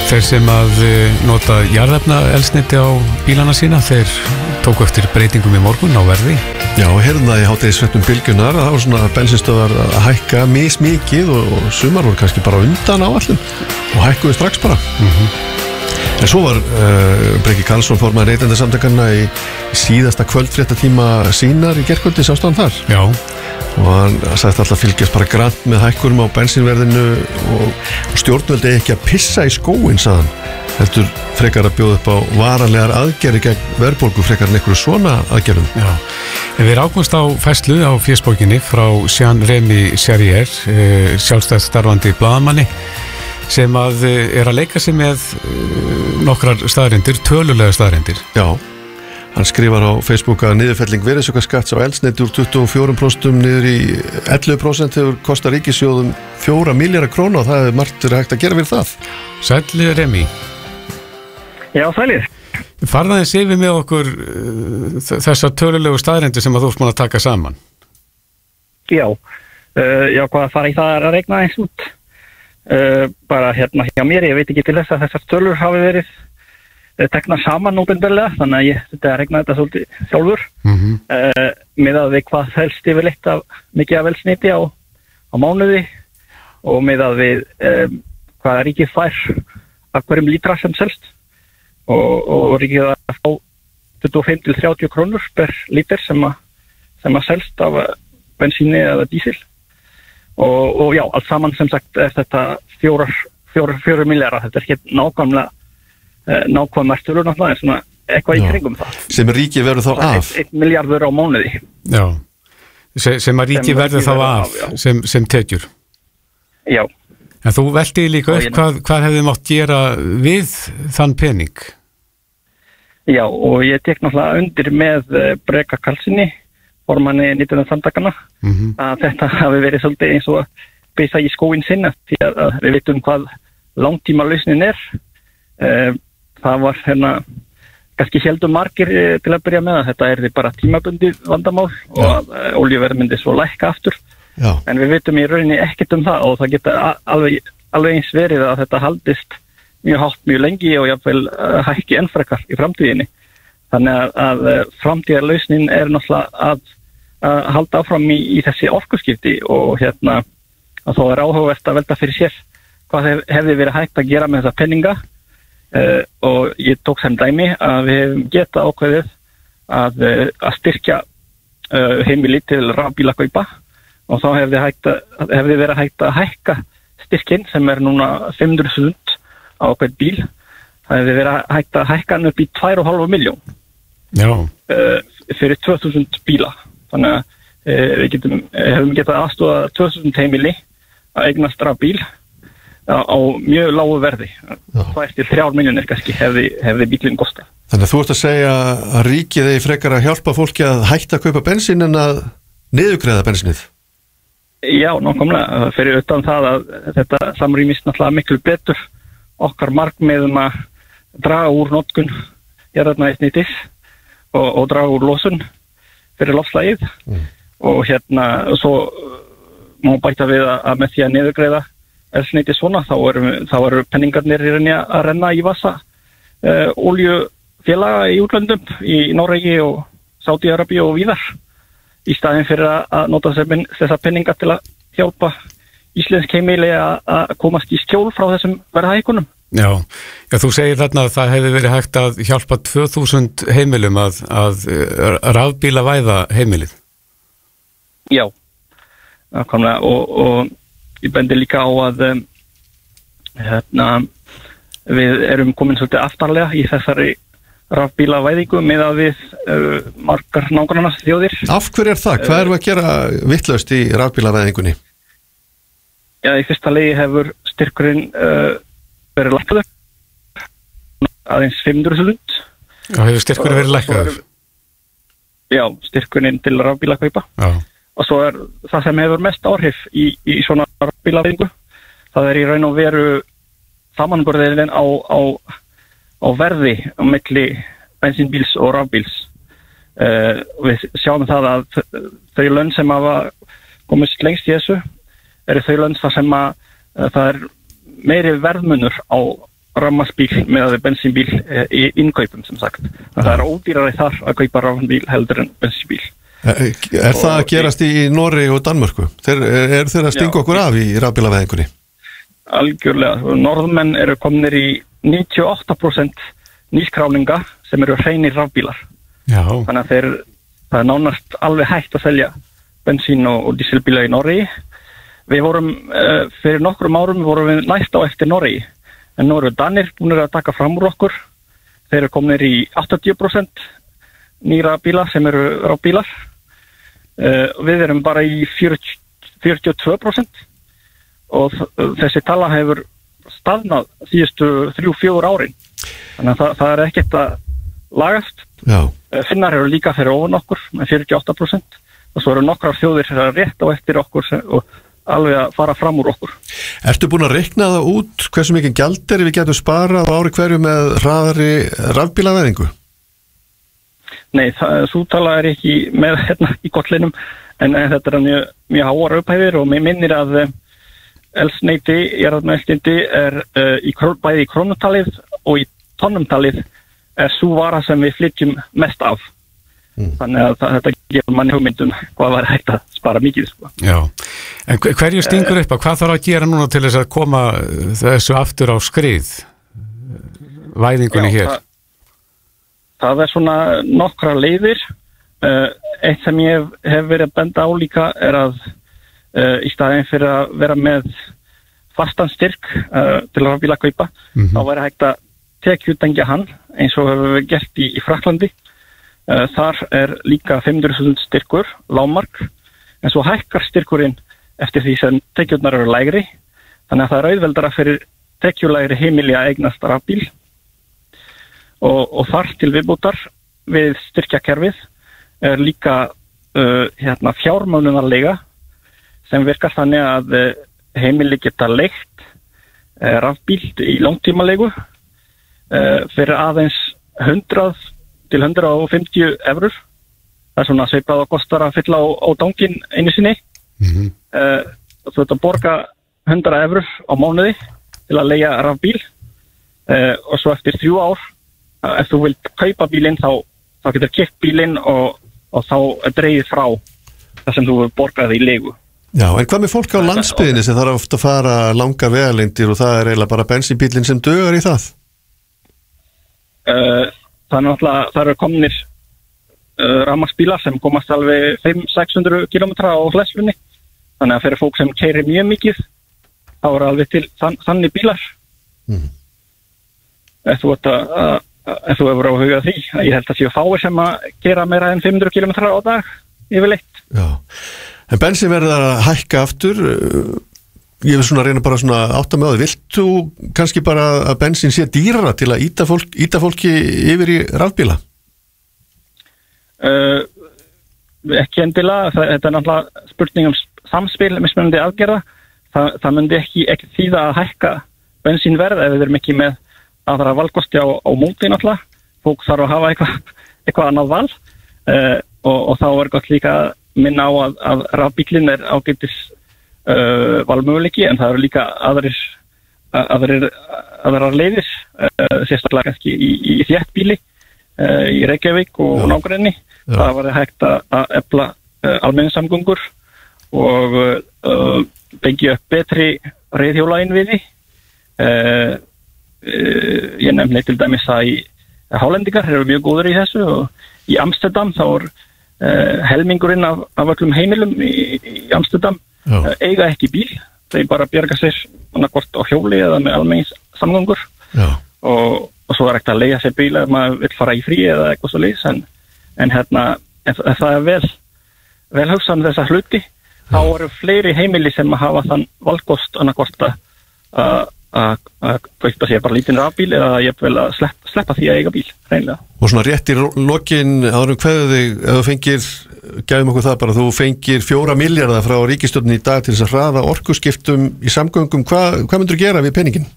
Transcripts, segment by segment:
Þeir sem að nota jarðefnaeldsneyti á bílana sína, þeir tóku eftir breytingum í morgun á verði. Já, hérna í hádegisfréttum Bylgjunnar að það var svona bensinstöðar að hækka mismikið og sumar voru kannski bara undan áætlun og hækkuðu strax bara. En svo var Breki Karlsson formaður Neytendasamtakanna í síðasta kvöldfréttatíma sínar í gærkvöldi, sástu hann þar? Já. Og hann sagðist alltaf fylgjast bara grannt með hækkunum á bensínverðinu og stjórnvöldi ekki að pissa í skóinn, sagði hann. Heldur frekar að bjóða upp á varanlegar aðgerðir gegn verðbólgu frekar en einhverju svona aðgerðum. Já, en við rákumst á færslu á fésbókinni frá Jean-Rémy Charrier, sjálfstætt starfandi blaðamanni, sem að leika sig með nokkrar staðreyndir, tölulega staðreyndir. Já. Hann skrifar á Facebook að niðurfelling virðisaukaskatts á eldsneyti úr 24% niður í 11% hefur kostað ríkissjóðum 4 milljarða króna og það hefur margt verið hægt að gera við það. Sæll Rémy. Já, sælir. Farðaðins yfir með okkur þessar tölulegu staðreyndir sem að þú ert búin að taka saman. Já, hvað fara í það að regna eins út. Bara hérna hjá mér, ég veit ekki til þess að þessar tölur hafi verið tekna saman óbeinberlega, þannig að ég þetta að regna þetta svolítið sjálfur. Miðað við hvað helst yfirleitt af mikið af eldsneyti á mánuði og miðað við hvað ríkið fær af hverjum lítra sem selst og ríkið að fá 25 til 30 krónur per lítir sem að selst af bensíni eða dísil og já, allt saman sem sagt er þetta 4 milljarðar, þetta er ekki nákvæmlega tölur náttúrulega en svona eitthvað í kringum það. Sem ríkið verður þá af? 1 milljarður á mánuði. Já, sem að ríkið verður þá af sem tekjur. Já. En þú veltiði líka upp hvað hefði mátt gera við þann pening? Já, og ég tek náttúrulega undir með Breka Karlssoni, formanni Neytendasamtakanna, að þetta hafi verið svolítið eins og að pissa í skóinn sinna því að við vitum hvað langtíma lausnin er. Það var kannski heldur margir til að byrja með að þetta er bara tímabundið vandamál og að olíuverð myndi svo lækka aftur. Já. En við vitum í rauninni ekkert það og það geta alveg eins verið að þetta haldist mjög hátt mjög lengi og jafnvel hækki enn frekar í framtíðinni. Þannig að framtíðarlausnin er náttúrulega að halda áfram í þessi orkuskipti og að þá er áhugavert að velta fyrir sér hvað hefði verið hægt að gera með þessa penninga. Og ég tók sem dæmi að við hefum geta ákveðið að styrkja heimili til rafbílakaupa og þá hefði verið hægt að hækka styrkinn sem er núna 500.000 á hvern bíl. Það hefði verið hægt að hækka hann upp í 2,5 milljón fyrir 2000 bíla. Þannig að við hefum getað aðstoða 2000 heimili að eignast rafbíl á mjög lágu verði. 2-3 milljónir kannski hefði bílinn kostað. Þannig að þú ert að segja að ríkið eigi frekar að hjálpa fólki að hætta að kaupa bensín en að niðurgreiða bensínið? Já, nákvæmlega. Fyrir utan það að þetta samrýmist náttúrulega miklu betur okkar markmiðum að draga úr notkun jarðefnaeldsneytis og draga úr losun fyrir loftslagið og svo má bæta við að með því að niðurgreiða eldsneyti svona, þá eru penningarnir í rauninni að renna í vasa oljufélaga í útlöndum, í Noregi og Sádi-Arabíu og víðar, í staðinn fyrir að nota þessa penninga til að hjálpa íslensk heimili að komast í skjól frá þessum verðhækkunum. Já, þú segir þarna að það hefði verið hægt að hjálpa 2000 heimilum að rafbíla væða heimilið. Já, og ég bendi líka á að við erum komin svolítið aftarlega í þessari rafbílavæðingu með að við margar nágrannar þjóðir. Af hverju er það? Hvað erum við að gera vitlaust í rafbílavæðingunni? Já, í fyrsta lagi hefur styrkurinn verið lækkaður aðeins 500.000. Já, hefur styrkurinn verið lækkaður? Já, styrkurinn til rafbílakaupa. Já. Og svo er það sem hefur mest áhrif í svona rafbílavæðingu. Það er í raun og veru samanburðurinn á verði á milli bensínbíls og rafbíls. Við sjáum það að þau lönd sem hafa komist lengst í þessu eru þau lönd þar sem að það er meiri verðmunur á rafmagnsbíl með bensínbíl í innkaupum sem sagt. Það er ódýrari þar að kaupa rafmagnsbíl heldur en bensínbíl. Það að gerast í Noregi og Danmörku? Er þeir að stinga okkur af í rafbílavæðingunni? Algjörlega. Norðmenn eru komnir í 98% nýskráninga sem eru hreinir rafbílar. Já. Þannig að það er nánast alveg hægt að selja bensín og dísilbíla í Noregi. Við vorum, fyrir nokkrum árum vorum við næst á eftir Noregi. En nú eru Danir búinir að taka fram úr okkur. Þeir eru komnir í 80% nýra bíla sem eru rafbílar. Við erum bara í 42% og þessi tala hefur staðnað síðustu 3-4 árin. Þannig að það er ekkert að lagast. Já. Finnar eru líka fyrir ofan okkur með 48% og svo eru nokkrar þjóðir rétt á eftir okkur og alveg að fara fram úr okkur. Ertu búin að reikna það út hversu mikið gjaldeyri við getum sparað á ári hverju með hraðari rafbílavæðingu? Nei, svo tala er ekki með í kollinum en þetta er mjög háar upphæðir og mér minnir að eldsneyti, jarðefnaeldsneyti bæði í krónutalið og í tonnumtalið sú vara sem við flytjum mest af. Þannig að þetta gefur manni hugmyndum hvað var hægt að spara mikið. Sko. Já, en hverju stingur upp hvað þarf að gera núna til þess að koma þessu aftur á skrið væðingunni hér? Það er svona nokkra leiðir. Eitt sem ég hef verið að benda á líka er að í staðinn fyrir að vera með fastan styrk til að bíla kaupa, þá væri hægt að tekjutengja hann eins og hefur við gert í Frakklandi. Þar er líka 500.000 styrkur, lágmark, en svo hækkar styrkurinn eftir því sem tekjurnar eru lægri, þannig að það er auðveldara fyrir tekjulægri heimili að eignast rafbíl og þar til viðbótar við styrkjakerfið er líka fjármögnunarleiga sem virkar þannig að heimili geta leigt rafbíl í langtímaleigu fyrir aðeins 100 til 150 eurur. Það er svona svipað að kostar að fylla á dangin einu sinni. Þú ert að borga 100 eurur á mánuði til að leigja rafbíl og svo eftir 3 ár, ef þú vilt kaupa bílinn þá getur keypt bílinn og þá er dregið frá það sem þú borgaði í leigu. Já, en hvað með fólk á landsbyggðinni sem þarf ofta að fara langar vegalengdir og það er eiginlega bara bensínbílinn sem dugar í það? Þannig að það eru komnir rafmagnsbílar sem komast alveg 500-600 kilometra á hleslunni. Þannig að fyrir fólk sem keyrir mjög mikið þá eru alveg til þannig bílar. Ef þú hefur á huga því, ég held að séu fáir sem að keyra meira en 500 kilometra á dag yfirleitt. Já, en bensin verður að hækka aftur. Ég vil svona reyna bara svona átta með á því. Vilt þú kannski bara að bensin sé dýrara til að ýta fólki yfir í rafbíla? Ekki endilega. Þetta er náttúrulega spurning samspil mismunandi aðgerða. Það myndi ekki þýða að hækka bensínverð ef við erum ekki með aðra valkosti á móti náttúrulega. Fólk þarf að hafa eitthvað annað val og þá er gott líka að minna á að rafbílinn er ágætis valmöguleiki, en það eru líka aðrar leiðir, sérstaklega kannski í þéttbíli í Reykjavík og nágrenni. Það var hægt að efla almenningssamgöngur og byggja upp betri reiðhjólainviði. Ég nefni til dæmis að Hollendingar eru mjög góður í þessu og í Amsterdam þá er helmingurinn af öllum heimilum í Amsterdam eiga ekki bíl, þeir bara bjarga sér annarkvort á hjóli eða með almenningssamgöngur og svo er ekkert að leigja sér bíl ef maður vill fara í frí eða eitthvað svo leiðis en það er vel hugsað þessa hluti, þá eru fleiri heimili sem að hafa þann valkost annarkvort að kaupa sér bara lítinn rafbíl eða jafnvel að sleppa því að eiga bíl, reynilega. Og svona rétt í lokin, áður kveðu þig, ef þú fengir, gæfum okkur það bara, þú fengir 4 milljarða frá ríkisstjórninni í dag til þess að hraða orkuskiptum í samgöngum, hvað myndur þú gera við peningin?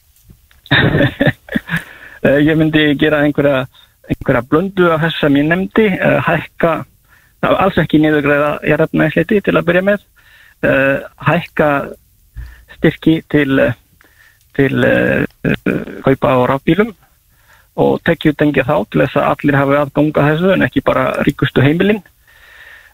Ég myndi gera einhverja blöndu af þess sem ég nefndi, hækka, alls ekki niðurgreiða jarðefnaeldsneyti til að byrja með, hækka styrki til kaupa á rafbílum og tekjutengja þá til þess að allir hafi aðgang að þessu en ekki bara ríkustu heimilin